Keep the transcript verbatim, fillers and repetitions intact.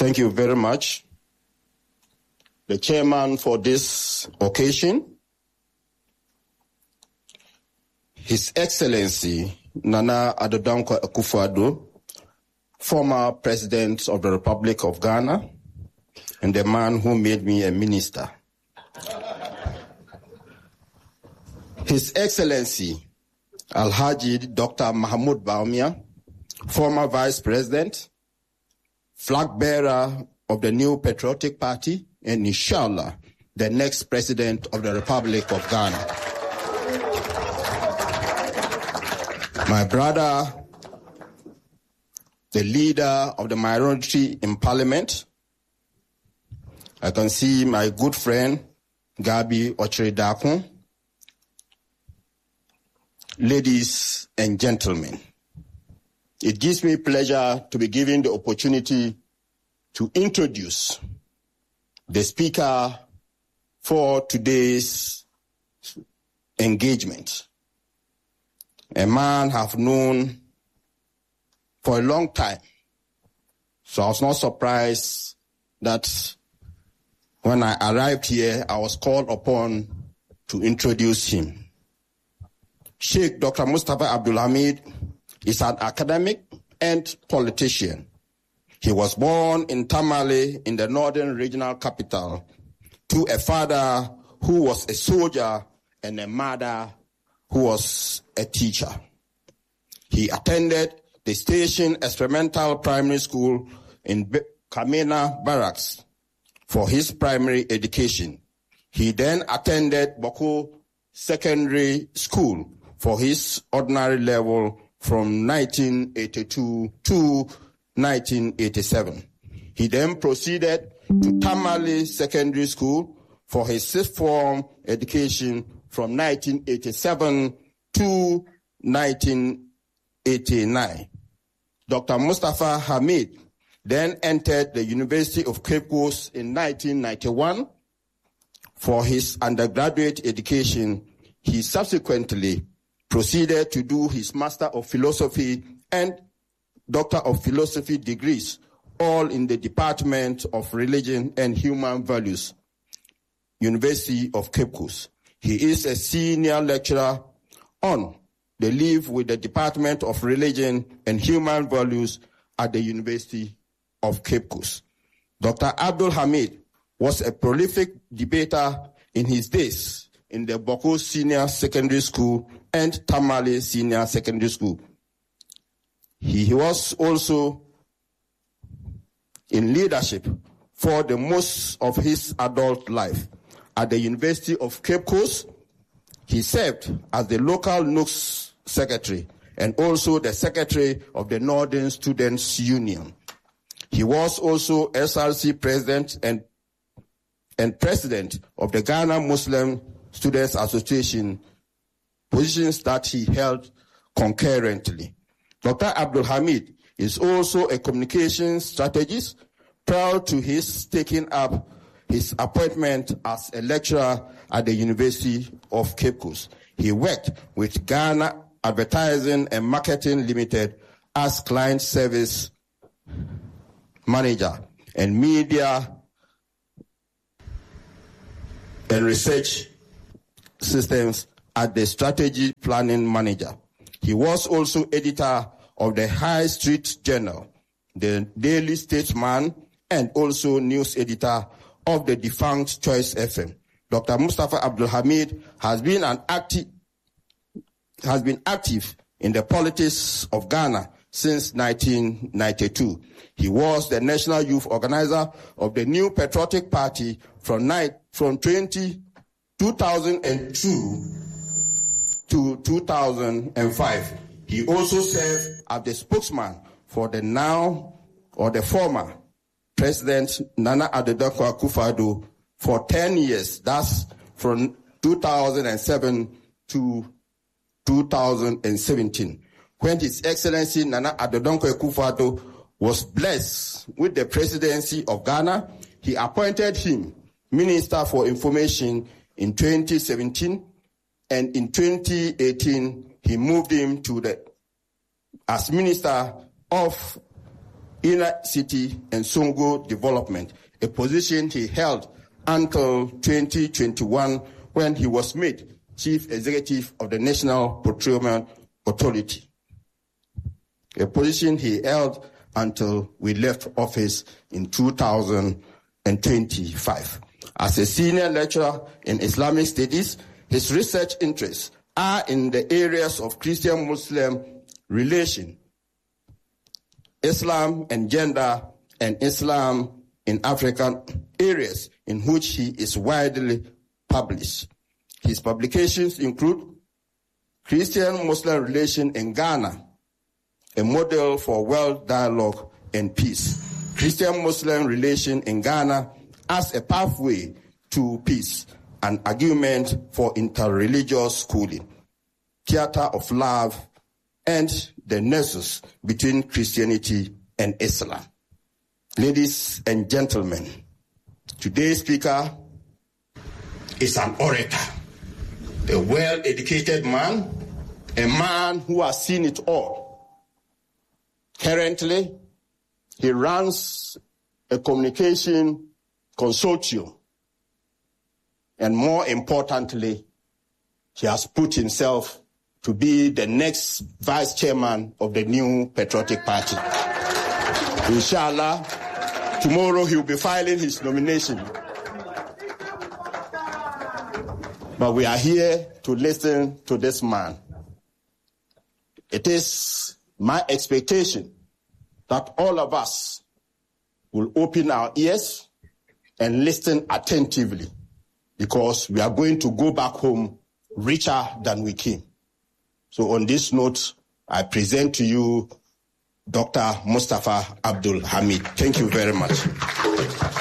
Thank you very much. The chairman for this occasion, His Excellency Nana Addo Dankwa Akufo-Addo, former President of the Republic of Ghana, and the man who made me a minister. His Excellency Alhaji Doctor Mahmoud Bawumia, former Vice President, flag bearer of the new Patriotic Party, and inshallah, the next President of the Republic of Ghana. My brother, the leader of the minority in Parliament, I can see my good friend, Gabi Okyere-Darko. Ladies and gentlemen, it gives me pleasure to be given the opportunity to introduce the speaker for today's engagement. A man I've known for a long time, so I was not surprised that when I arrived here, I was called upon to introduce him. Sheikh Doctor Mustapha Abdul Hamid is an academic and politician. He was born in Tamale in the northern regional capital to a father who was a soldier and a mother who was a teacher. He attended the Station Experimental Primary School in Kamena Barracks for his primary education. He then attended Boko Secondary School for his ordinary level from nineteen eighty-two to nineteen eighty-seven. He then proceeded to Tamale Secondary School for his sixth form education from nineteen eighty-seven to nineteen eighty-nine. Doctor Mustapha Hamid then entered the University of Cape Coast in nineteen ninety-one for his undergraduate education. He subsequently proceeded to do his Master of Philosophy and Doctor of Philosophy degrees, all in the Department of Religion and Human Values, University of Cape Coast. He is a senior lecturer on the leave with the Department of Religion and Human Values at the University of Cape Coast. Doctor Abdul Hamid was a prolific debater in his days in the Boko Senior Secondary School and Tamale Senior Secondary School. He was also in leadership for the most of his adult life. At the University of Cape Coast, he served as the local N U S secretary and also the secretary of the Northern Students Union. He was also S R C president and, and president of the Ghana Muslim Students Association, positions that he held concurrently. Doctor Abdul Hamid is also a communications strategist prior to his taking up his appointment as a lecturer at the University of Cape Coast. He worked with Ghana Advertising and Marketing Limited as client service manager and media and research systems at the strategy planning manager. He was also editor of the High Street Journal, the Daily Statesman, and also news editor of the defunct Choice F M. Doctor Mustapha Abdul Hamid has been an active has been active in the politics of Ghana since nineteen ninety-two. He was the national youth organizer of the New Patriotic Party from night from two thousand two to two thousand five. He also served as the spokesman for the now or the former President Nana Addo Dankwa Akufo-Addo for ten years. That's from two thousand seven to two thousand seventeen. When His Excellency Nana Addo Dankwa Akufo-Addo was blessed with the presidency of Ghana, he appointed him Minister for Information in twenty seventeen, and in twenty eighteen, he moved him to the as Minister of inner city and Songo development, a position he held until twenty twenty-one when he was made Chief Executive of the National Petroleum Authority, a position he held until we left office in two thousand twenty-five. As a senior lecturer in Islamic studies, his research interests are in the areas of Christian-Muslim relation, Islam and gender, and Islam in African areas in which he is widely published. His publications include Christian-Muslim Relation in Ghana, a model for world dialogue and peace. Christian-Muslim Relation in Ghana as a pathway to peace, an argument for interreligious schooling, Theater of Love, and the nexus between Christianity and Islam. Ladies and gentlemen, today's speaker is an orator, a well-educated man, a man who has seen it all. Currently, he runs a communication consortium, and more importantly, he has put himself to be the next vice chairman of the new Patriotic Party. Inshallah, tomorrow he will be filing his nomination. But we are here to listen to this man. It is my expectation that all of us will open our ears and listen attentively, because we are going to go back home richer than we came. So on this note, I present to you Doctor Mustafa Abdul Hamid. Thank you very much.